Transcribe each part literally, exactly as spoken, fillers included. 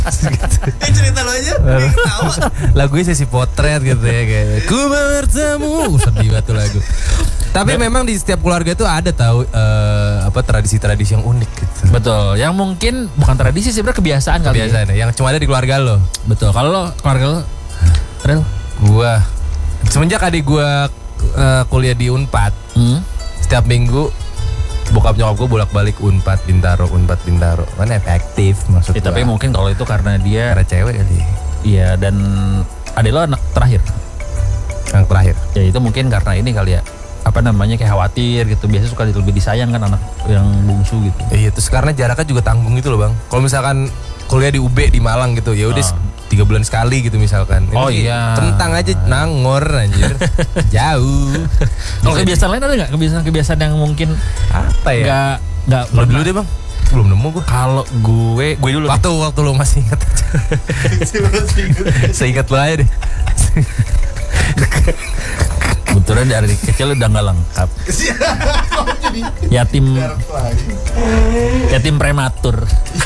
gitu. Eh cerita lo aja, ketawa. Lagunya sesi potret gitu ya kayak ku bertemu, sedih banget tuh lagu. Tapi memang di setiap keluarga itu ada tahu uh, apa tradisi-tradisi yang unik gitu. Betul, yang mungkin bukan tradisi sih, sebenarnya kebiasaan kali. Kebiasaan ya, yang cuma ada di keluarga lo. Betul, kalau lo keluarga lo, Rel? Gua semenjak adik gua uh, kuliah di Unpad, hmm? setiap minggu bokap nyokap gue bolak-balik Unpad Bintaro, Unpad Bintaro, kan efektif maksud ya, gua. tapi mungkin kalau itu karena dia karena cewek kali. Iya, dan adik lo anak terakhir. Anak terakhir. Ya itu mungkin karena ini kali ya, apa namanya, kayak khawatir gitu. Biasanya suka lebih disayang kan anak yang bungsu gitu. Iya, terus karena jaraknya juga tanggung gitu loh bang. Kalau misalkan kuliah di U B di Malang gitu, ya udah oh. tiga bulan sekali gitu misalkan. Ini oh iya. Kentang aja Nangor anjir. Jauh. Kalau kebiasaan lain ada nggak? Kebiasaan-kebiasaan yang mungkin apa ya? Nggak nggak. Lo dulu deh bang. Belum nemu gue. Kalau gue, gue dulu. Waktu nih. waktu lo masih ingat aja. Seingat lo aja deh. Kebetulan dari kecil udah nggak lengkap. Yatim, yatim prematur.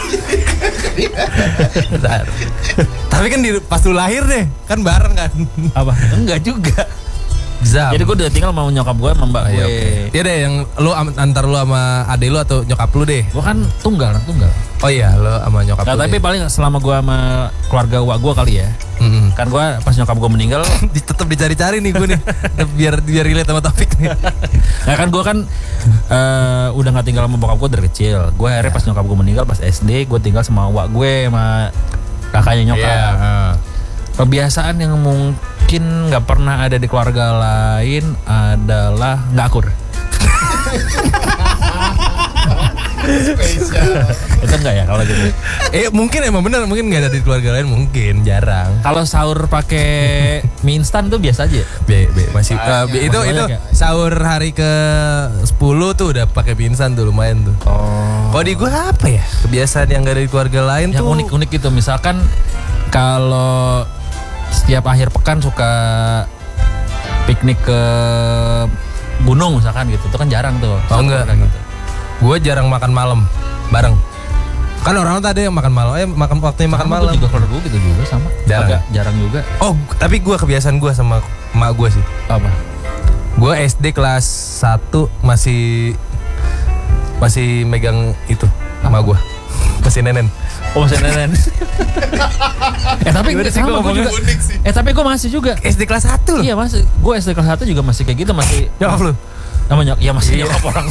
Tapi kan di, pas lu lahir deh, kan bareng kan? Apa? Enggak juga. Zam. Jadi gue udah tinggal sama nyokap gue sama mbak oh, gue. Iya, okay. Iya deh, yang lu antar lu sama adek lu atau nyokap lu deh. Gue kan tunggal, tunggal. Oh iya, lu sama nyokap nah, lu. Tapi deh. Paling selama gue sama keluarga wak gue kali ya. Mm-hmm. Kan gue pas nyokap gue meninggal tetap dicari-cari nih gue nih biar biar relate sama topik nih. Nah kan gue kan uh, udah nggak tinggal sama bokap gue dari kecil. Gue akhirnya pas nyokap gue meninggal pas S D gue tinggal sama wak gue sama kakaknya nyokap. Yeah, uh. Kebiasaan yang mungkin nggak pernah ada di keluarga lain adalah nggak akur. Spesial. Itu enggak ya kalau gitu. Eh mungkin emang bener, mungkin nggak ada di keluarga lain, mungkin jarang. Kalau sahur pakai mie instan tuh biasa aja. Be, be, masih uh, be, itu itu ya? Sahur hari ke sepuluh tuh udah pakai mie instan tuh lumayan tuh. Oh. Kalau di gua apa ya? Kebiasaan yang nggak ada di keluarga lain yang tuh unik-unik gitu. Misalkan kalau setiap akhir pekan suka piknik ke gunung misalkan gitu. Itu kan jarang tuh. Oh enggak gitu. Gue jarang makan malam bareng. Kan orang tadi yang makan malam, eh makan waktunya makan malam. Juga kalau gue gitu juga sama. Jarang. Agak jarang juga. Oh, tapi gue kebiasaan gue sama emak gue sih. Apa? Gue S D kelas satu masih masih megang itu emak gue. Masih nenen. Oh, masih nenen. eh tapi gue sama gue juga. Eh tapi gue masih juga. S D kelas satu loh. Iya masih. Gue S D kelas satu juga masih kayak gitu, masih. Nyokap lu? Namanya ya masih nyokap orang.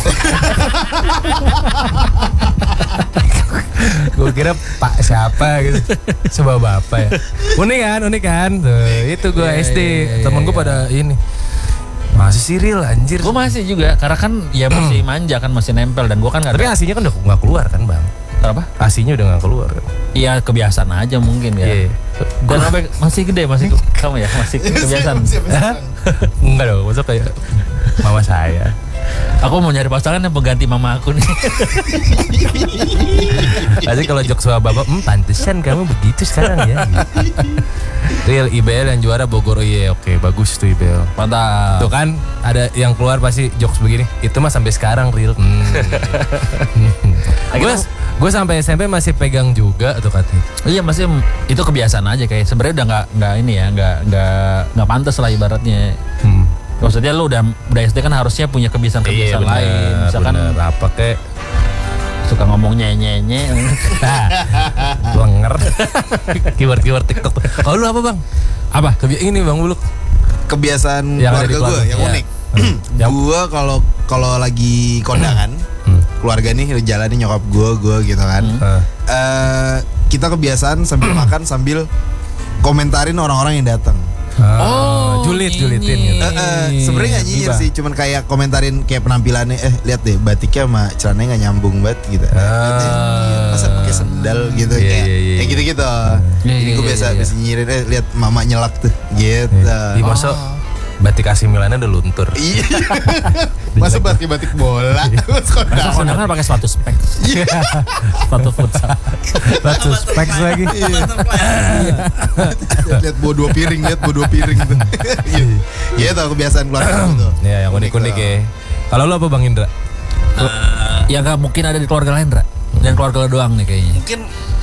Gue kira pak siapa gitu. Coba bapak ya. Unik kan, unik kan. Tuh, itu gue S D. Temen gue pada ini. Masih Siril anjir. Gue masih juga, karena kan ya masih manja kan, masih nempel. Dan gue kan gak. Tapi asinya kan udah gak keluar kan bang. Kenapa? Asinya udah gak keluar. Iya kebiasaan aja mungkin ya. Yeah. Dan sampai masih gede, masih kamu ya, masih kebiasaan. Enggak dong, maksudnya kayak mama saya. Aku mau nyari pasangan yang pengganti mama aku nih. Asik kalau jok sama bapak, hmm pantesan kamu begitu sekarang ya. Real I B L yang juara Bogor, oh iya oke bagus tuh I B L. Mantap. Tuh kan ada yang keluar pasti jokes begini. Itu mah sampai sekarang real. Hmm. Gue gue sampai S M P masih pegang juga tuh katanya. Iya masih itu kebiasaan aja kayak sebenarnya udah nggak nggak ini ya nggak nggak nggak pantas lah ibaratnya. Hmm. Maksudnya lu udah udah S D kan harusnya punya kebiasaan-kebiasaan iya, lain. Misalkan bener, apa kayak suka ngomong nyenyenye. Lenger. Keyword-keyword TikTok. Kalau lu apa bang? Apa? Kebi ini bang Buluk. Kebiasaan yang keluarga gue yang ya. Unik. Gue kalau kalau lagi kondangan, hmm. keluarga nih jalanin nyokap gue, gue gitu kan. Hmm. Uh, kita kebiasaan sambil makan sambil komentarin orang-orang yang datang. Oh, julid julitin gitu. Uh, uh, Sebenarnya nggak nyinyir sih, cuman kayak komentarin kayak penampilannya. Eh lihat deh batiknya sama celananya nggak nyambung banget gitu. Uh, Masa pakai sendal gitu yeah, kayak, yeah, yeah. kayak gitu-gitu. Yeah, Jadi gue yeah, biasa yeah. bisa nyinyirin. Eh lihat mama nyelak tuh, gitu. Yeah. Oh. Masa batik A C Milannya udah luntur. Iya. Masa batik-batik bola. Masa kondangan pakai sepatu spek. Sepatu futsal. Sepatu spek lagi. Lihat bawa dua piring, lihat bawa dua piring tuh. Iya tahu kebiasaan keluarga itu. Iya yang unik-unik ya. Kalau lo apa Bang Indra? Uh, ya nggak mungkin ada di keluarga lain, Ra. Dan keluarga lo doang nih kayaknya. Mungkin